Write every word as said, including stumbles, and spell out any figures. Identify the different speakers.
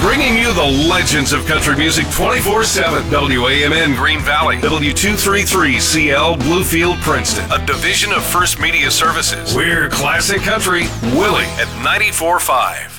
Speaker 1: Bringing you the legends of country music twenty-four seven. W A M N Green Valley, W two thirty-three C L Bluefield, Princeton. A division of First Media Services. We're Classic Country, Willie at ninety-four point five.